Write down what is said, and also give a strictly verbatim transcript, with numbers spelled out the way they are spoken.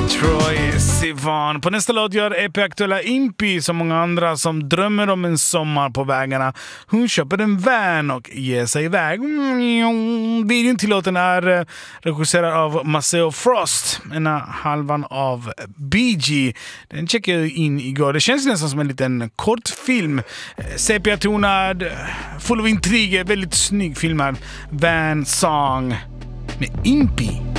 Troye Sivan. På nästa låt gör E P-aktuella Impi som många andra som drömmer om en sommar på vägarna. Hon köper en van och ger sig iväg. Videon till låten är regisserad av Maceo Frost, ena halvan av Bee Gee. Den checkade jag in igår. Det känns nästan som en liten kortfilm. Sepia-tonad, full av intriger, väldigt snygg filmad. Van Song med Impi.